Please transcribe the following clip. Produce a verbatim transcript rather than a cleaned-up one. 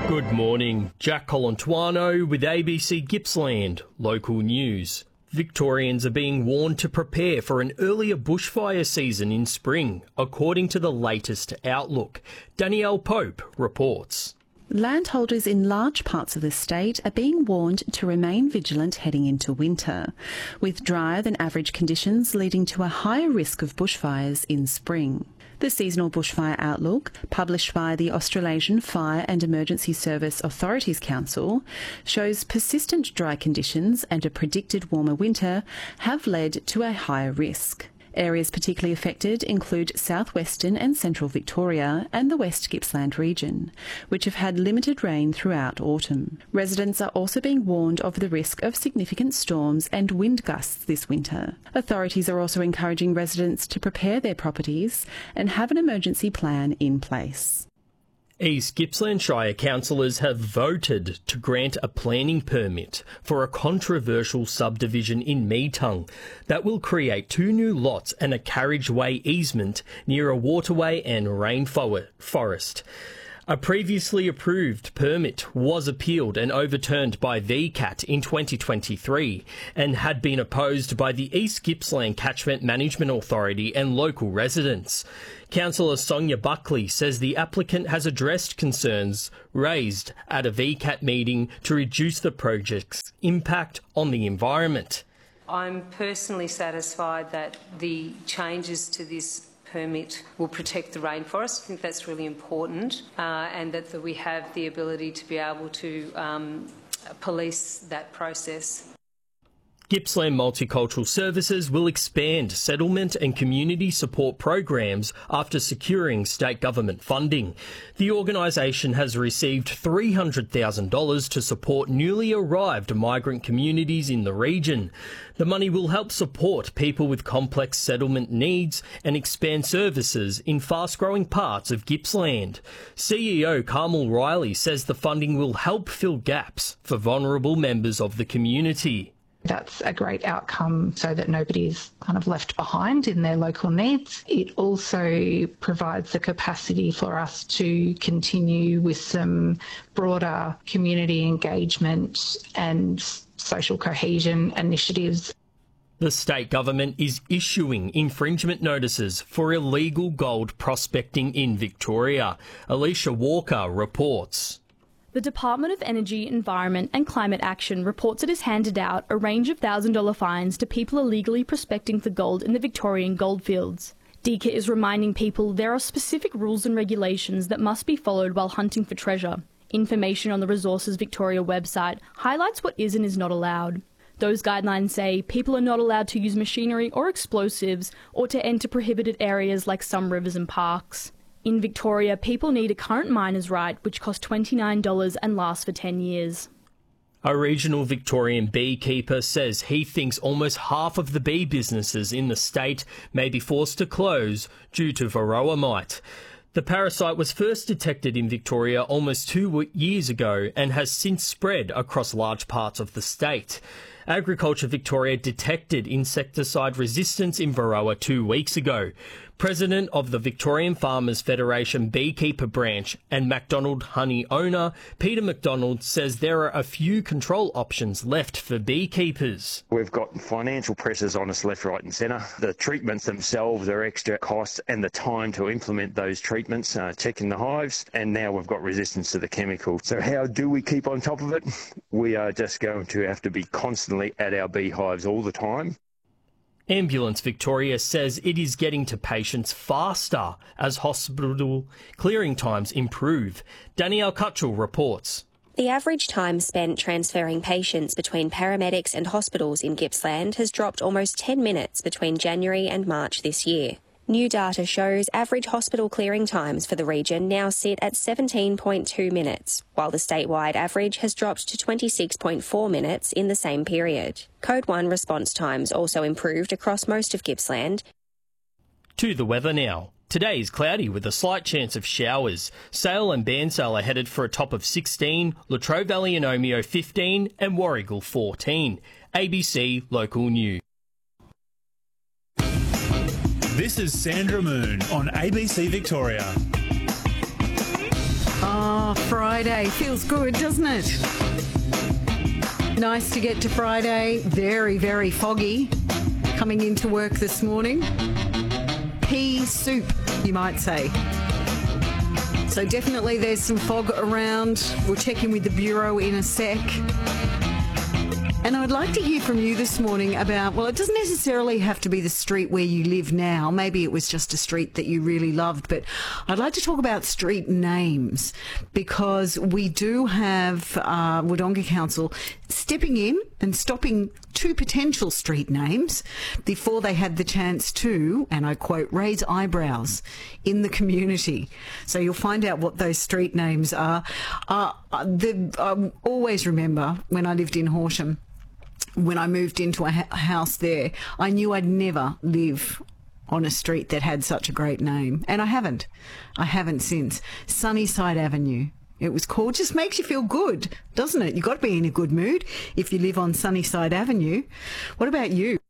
Good morning. Jack Colantuano with A B C Gippsland Local News. Victorians are being warned to prepare for an earlier bushfire season in spring, according to the latest outlook. Danielle Pope reports. Landholders in large parts of the state are being warned to remain vigilant heading into winter, with drier than average conditions leading to a higher risk of bushfires in spring. The seasonal bushfire outlook, published by the Australasian Fire and Emergency Service Authorities Council, shows persistent dry conditions and a predicted warmer winter have led to a higher risk. Areas particularly affected include southwestern and central Victoria and the West Gippsland region, which have had limited rain throughout autumn. Residents are also being warned of the risk of significant storms and wind gusts this winter. Authorities are also encouraging residents to prepare their properties and have an emergency plan in place. East Gippsland Shire councillors have voted to grant a planning permit for a controversial subdivision in Meetung that will create two new lots and a carriageway easement near a waterway and rainforest. A previously approved permit was appealed and overturned by V CAT in twenty twenty-three and had been opposed by the East Gippsland Catchment Management Authority and local residents. Councillor Sonia Buckley says the applicant has addressed concerns raised at a V CAT meeting to reduce the project's impact on the environment. I'm personally satisfied that the changes to this permit will protect the rainforest. I think that's really important, uh, and that the, we have the ability to be able to um, police that process. Gippsland Multicultural Services will expand settlement and community support programs after securing state government funding. The organisation has received three hundred thousand dollars to support newly arrived migrant communities in the region. The money will help support people with complex settlement needs and expand services in fast-growing parts of Gippsland. C E O Carmel Riley says the funding will help fill gaps for vulnerable members of the community. That's a great outcome so that nobody is kind of left behind in their local needs. It also provides the capacity for us to continue with some broader community engagement and social cohesion initiatives. The state government is issuing infringement notices for illegal gold prospecting in Victoria. Alicia Walker reports. The Department of Energy, Environment and Climate Action reports it has handed out a range of one thousand dollars fines to people illegally prospecting for gold in the Victorian goldfields. D C A is reminding people there are specific rules and regulations that must be followed while hunting for treasure. Information on the Resources Victoria website highlights what is and is not allowed. Those guidelines say people are not allowed to use machinery or explosives or to enter prohibited areas like some rivers and parks. In Victoria, people need a current miner's right, which costs twenty-nine dollars and lasts for ten years. A regional Victorian beekeeper says he thinks almost half of the bee businesses in the state may be forced to close due to varroa mite. The parasite was first detected in Victoria almost two years ago and has since spread across large parts of the state. Agriculture Victoria detected insecticide resistance in varroa two weeks ago. President of the Victorian Farmers Federation Beekeeper Branch and MacDonald Honey owner, Peter McDonald, says there are a few control options left for beekeepers. We've got financial pressures on us left, right and centre. The treatments themselves are extra costs and the time to implement those treatments, uh, checking the hives, and now we've got resistance to the chemical. So how do we keep on top of it? We are just going to have to be constantly at our beehives all the time. Ambulance Victoria says it is getting to patients faster as hospital clearing times improve. Danielle Cutchell reports. The average time spent transferring patients between paramedics and hospitals in Gippsland has dropped almost ten minutes between January and March this year. New data shows average hospital clearing times for the region now sit at seventeen point two minutes, while the statewide average has dropped to twenty-six point four minutes in the same period. Code one response times also improved across most of Gippsland. To the weather now. Today is cloudy with a slight chance of showers. Sale and Bairnsdale are headed for a top of sixteen, Latrobe Valley and Omeo fifteen and Warragul fourteen. A B C Local News. This is Sandra Moon on A B C Victoria. Oh, Friday. Feels good, doesn't it? Nice to get to Friday. Very, very foggy. Coming into work this morning. Pea soup, you might say. So definitely there's some fog around. We'll check in with the Bureau in a sec. And I'd like to hear from you this morning about, well, it doesn't necessarily have to be the street where you live now. Maybe it was just a street that you really loved. But I'd like to talk about street names, because we do have uh, Wodonga Council stepping in and stopping two potential street names before they had the chance to, and I quote, raise eyebrows in the community. So you'll find out what those street names are. Uh, the, I always remember when I lived in Horsham, when I moved into a ha- house there, I knew I'd never live on a street that had such a great name. And I haven't. I haven't since. Sunnyside Avenue. It was called. Just makes you feel good, doesn't it? You've got to be in a good mood if you live on Sunnyside Avenue. What about you?